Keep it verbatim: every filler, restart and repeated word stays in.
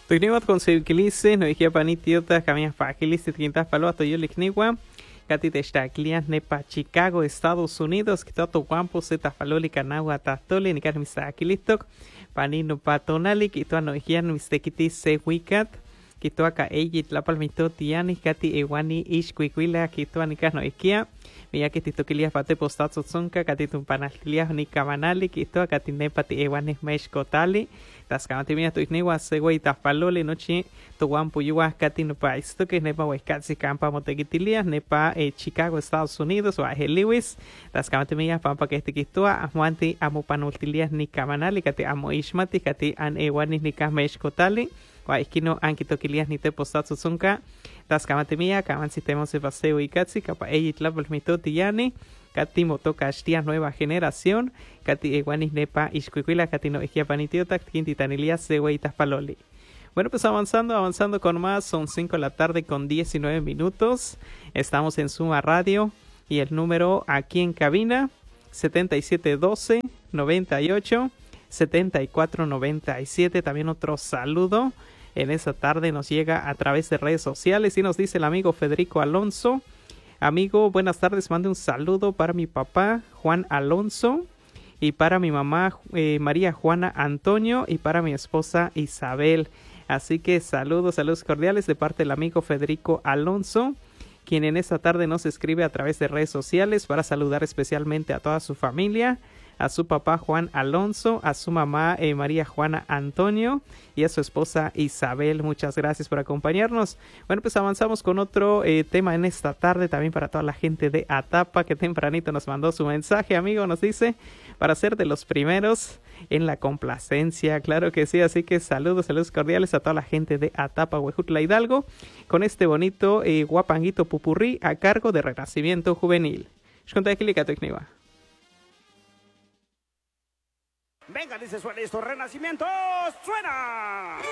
Tukniwat conseguilice, no dije panitiota, camia fagilice, quintas palo hasta yo likniwa. Kati teshtaklian nepa Chicago, Estados Unidos, que todo guampo se tafaloli canagua tatoli, ni kan mistakilitok, panino patonali, que to no hian mistekiti se wikat, que to acá ejit la palmito tiani, kati ewani ishkuikuila, que to anikas no ikia. Mira que tito kilia pate postatso zonka katitum panalkilia ni kamanali kito katinepa ti ewanes meshkotali tas kamati mia tu igniwa segui tafalole nochi to wampu yuwa katino paisto que nepa weskatsi campa motegitilia nepa eh, Chicago Estados Unidos o Aje Lewis tas kamati mia pampa que este kistoa amuanti amu panultilia ni kamanali kati amo ishmati kati an ewanis ni kameshkotali wa iskino ankito kilia ni te postatso zonka tas kamati mia kaman sistema se paseo y katsi kapa ejit la mito Tiani, Kati Motocastia Nueva Generación, Kati Eguanis Nepa Ishkuikuila, Kati no Ejiapanitiota, Quinti Tanilia, Següeitas Paloli. Bueno, pues avanzando, avanzando con más, son cinco de la tarde con diecinueve minutos. Estamos en Suma Radio y el número aquí en cabina, setenta y siete doce, noventa y ocho, setenta y cuatro noventa y siete. También otro saludo en esta tarde nos llega a través de redes sociales y nos dice el amigo Federico Alonso. Amigo, buenas tardes, mande un saludo para mi papá Juan Alonso y para mi mamá eh, María Juana Antonio y para mi esposa Isabel. Así que saludos, saludos cordiales de parte del amigo Federico Alonso, quien en esta tarde nos escribe a través de redes sociales para saludar especialmente a toda su familia, a su papá Juan Alonso, a su mamá eh, María Juana Antonio y a su esposa Isabel. Muchas gracias por acompañarnos. Bueno, pues avanzamos con otro eh, tema en esta tarde también para toda la gente de Atapa que tempranito nos mandó su mensaje, amigo, nos dice, para ser de los primeros en la complacencia. Claro que sí, así que saludos, saludos cordiales a toda la gente de Atapa, Huejutla, Hidalgo, con este bonito eh, guapanguito pupurrí a cargo de Renacimiento Juvenil. Venga, dice, suena esto, Renacimiento, suena.